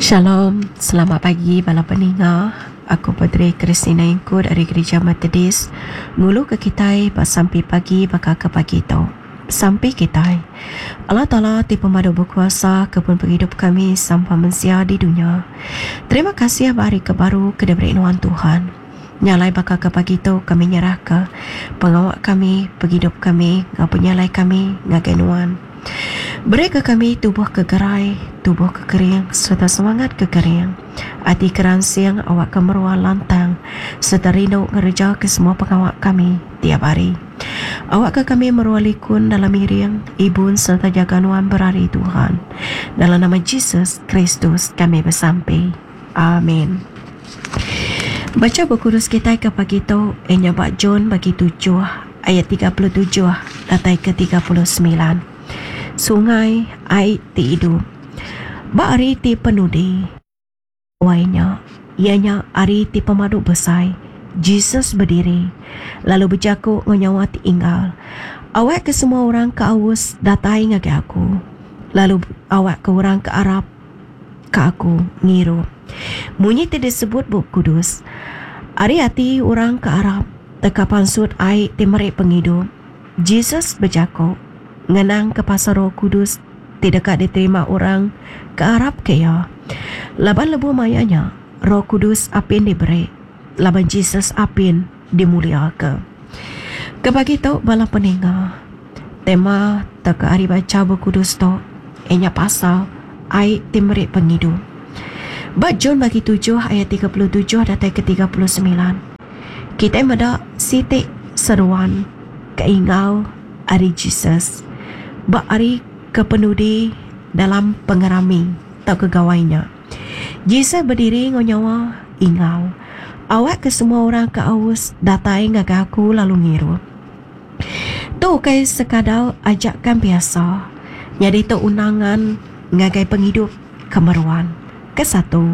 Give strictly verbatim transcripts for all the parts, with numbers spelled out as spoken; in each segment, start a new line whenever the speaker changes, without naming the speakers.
Shalom, selamat pagi bala pendengar. Aku Puteri Kristina Ingku dari Gereja Metodis. Ngulu ke Kitai pas sampai pagi bakal ke pagi tu. Sampai Kitai. Allah Ta'ala di pemadu berkuasa kepun penghidup kami sampai mensia di dunia. Terima kasih hari kebaru kedeberinuan Tuhan. Nyalai bakal ke pagi tu kami nyerah ke pengawak kami, penghidup kami, ngau penyalai kami, ngagenuan. Beri ke kami tubuh kegerai, tubuh kekering, serta semangat kekering. Hati keransiang awak kemeruah lantang, serta rindu ngerja ke semua pengawak kami tiap hari. Awak ke kami meruah likun dalam miring, ibun serta jaganuan berari Tuhan. Dalam nama Yesus Kristus kami bersampai. Amin. Baca buku kudus kita ke pagi tu, Enya Bak John bagi tujuh, ayat tiga puluh tujuh, datai ke tiga puluh sembilan. Sungai air ti hidup. Ba ari ti penudi. Wainya, ianya ari ti pemadu besai. Jesus berdiri, lalu berjaku ngonyawa ti inggal. Awak ke semua orang ke awus datai ngage aku. Lalu awak ke orang ke Arab ke aku ngiru. Munyi ti disebut buku kudus. Ari hati orang ke Arab teka pansut air ti merik penghidup. Jesus berjaku ngenang ke pasar Roh Kudus tidak diterima orang ke Arab kaya. Laban lebu mayanya Roh Kudus apin diberi, laban Jesus apin dimulia ke. Kebagi tau bala peninggal. Tema tak hari baca buku kudus tu enya pasal ai timrik penghidup. Bat John bagi tujuh ayat tiga puluh tujuh datai ke tiga puluh sembilan. Kita meda sitik seruan keingau ari Jesus. Ba ari kepenudi dalam pengerami tak kegawainya. Jesus berdiri ngonyawa ingau. Awak ke semua orang ke awus datai ngaga aku lalu ngiru. Tu kai sekadar ajakan biasa. Jadi tu undangan ngagai penghidup kemeruan. Ke satu.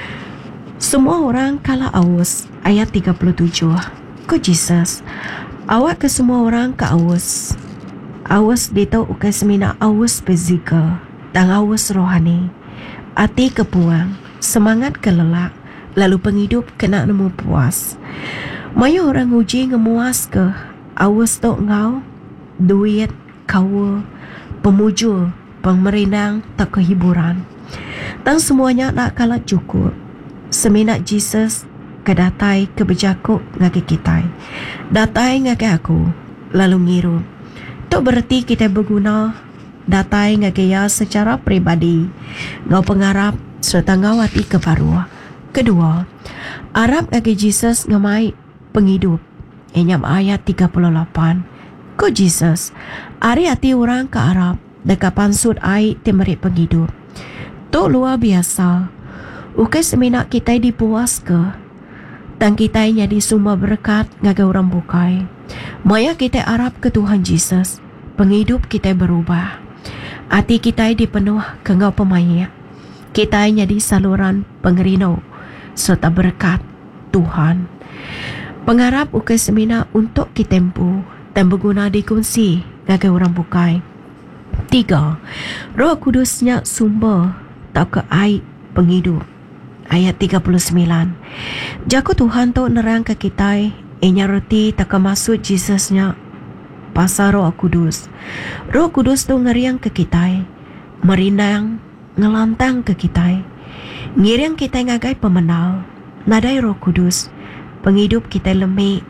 Semua orang kala awus ayat tiga puluh tujuh. Ko Jesus. Awak ke semua orang ke awus. Awas dito ukai semina awas fizikal dan awas rohani. Hati kepuang, semangat kelelak, lalu penghidup kena nemu puas. Maya orang uji ngemuas ke awas tok ngau, duit, kawa, pemujul, pengmerinang, tak kehiburan. Dan semuanya nak kalah cukup. Semina Jesus kedatai kebejakuk ngaki kitai. Datai ngaki aku, lalu ngiru. Itu berarti kita berguna datai ngagaya secara peribadi, ngau pengarap serta ngau hati kebaru. Kedua, Arab ngagi Jesus ngamai penghidup. Enyam ayat tiga puluh lapan. Ko Jesus, ari hati orang ke Arab dekat pansut ai temerik penghidup. Tu luar biasa. Ukai seminak kita dipuas ke dan kita jadi sumber berkat ngagai orang bukai. Maya kita Arab ke Tuhan Jesus, penghidup kita berubah. Hati kita dipenuh ke ngau pemaya. Kita jadi saluran pengerino serta berkat Tuhan. Pengharap ukai semina untuk kitempu dan berguna dikunci ngagai orang bukai. Tiga, Roh Kudusnya sumber tak ke air penghidup. Ayat tiga puluh sembilan. Jaku Tuhan tu nerang ke kita, enya roti tak kemasuk Jesusnya pasal Roh Kudus. Roh Kudus tu ngeriang ke kita, merindang, ngelantang ke kita. Ngiriang kita ngagai pemenal, nadai Roh Kudus, penghidup kita lemik.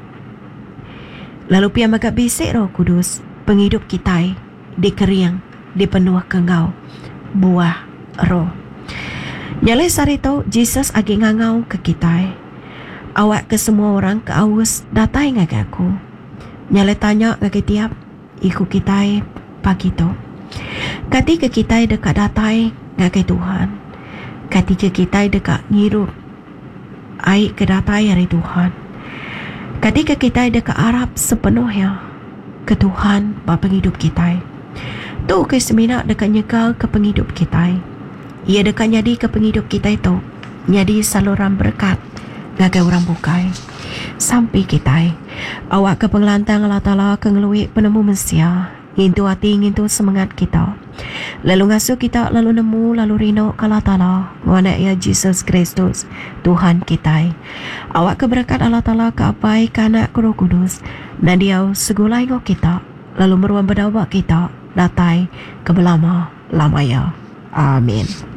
Lalu pia magak bisik Roh Kudus, penghidup kita dikeriang, dipenuh ke ngau, buah roh. Nyalai sari tau Jesus agi ngangau ke kita. Awak ke semua orang ke awus datai ngagi aku. Nyalai tanya ngagi tiap iku kita pagi tu. Kati ke kita dekat datai ngagi Tuhan. Kati ke kita dekat ngirup ai ke datai hari Tuhan. Kati ke kita dekat Arab sepenuhnya ke Tuhan bapa penghidup kita. Tu ke semina dekat nyekal ke penghidup kita. Ia dekat jadi ke penghidup kita itu, jadi saluran berkat ngagai orang bukai. Sampai kita, awak ke pengelantang Allah Ta'ala ke ngelui penemu Mesia, ngintu hati ngintu semangat kita. Lalu ngasuh kita lalu nemu lalu rino kala tala wana ya Jesus Kristus Tuhan kita. Awak keberkat Allah Ta'ala ke apai kanak Roh Kudus dan diau segulai ngok kita lalu meruang berdawak kita datai ke belama lamaya. Amin.